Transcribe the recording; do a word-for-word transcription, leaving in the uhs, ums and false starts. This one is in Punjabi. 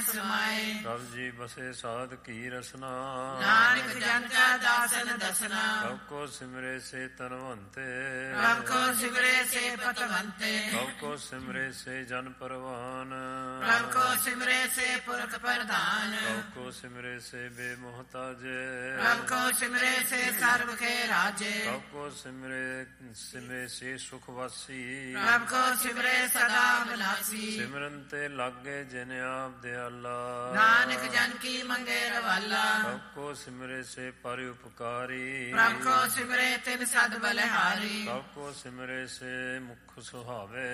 ਸਮਾਏ। ਪ੍ਰਭ ਜੀ ਬਸੇ ਸਾਧ ਕੀ ਰਸਨਾ, ਨਾਨਕ ਜਨ ਕਾ ਦਾਸਨ ਦਸਨਾ। ਪ੍ਰਭ ਕੋ ਸਿਮਰੇ ਸੇ ਤਨਵੰਤੇ, ਪ੍ਰਭ ਕੋ ਸਿਮਰੇ ਸੇ ਪਤਵੰਤੇ। ਪ੍ਰਭ ਕੋ ਸਿਮਰੇ ਸੇ ਜਨ ਪਰਵਾਨ, ਪ੍ਰਭ ਕੋ ਸਿਮਰੇ ਸੇ ਪੁਰਖ ਪ੍ਰਧਾਨ। ਪ੍ਰਭ ਕੋ ਸਿਮਰੇ ਸੇ ਬੇਮੋਹਤਾਜੇ, ਪ੍ਰਭ ਕੋ ਸਿਮਰੇ ਸੇ ਸਰਬ ਕੇ ਰਾਜੇ। ਪ੍ਰਭ ਕੋ ਸਿਮਰੇ ਸਿਮਰੇ ਸੇ ਸੁਖ ਵਾਸੀ, ਪ੍ਰਭ ਕੋ ਸਿਮਰੇ ਸਦਾ ਬਿਨਾਸੀ। ਸਿਮਰਨ ਤੇ ਲਾਗੇ ਜਿਨ ਆਪ ਦਿਆਲਾ, ਨਾਨਕ ਜਨ ਕੀ ਮੰਗੇ ਰਵਾਲਾ। ਪ੍ਰਭ ਕੋ ਸਿਮਰੇ ਸੇ ਪਰ ਉਪਕਾਰੀ, ਪ੍ਰਭ ਕੋ ਸਿਮਰੇ ਤਿਨ ਸਦ ਬਲਿਹਾਰੀ। ਪ੍ਰਭ ਕੋ ਸਿਮਰੇ ਸੇ ਮੁਖ ਸੁਹਾਵੇ,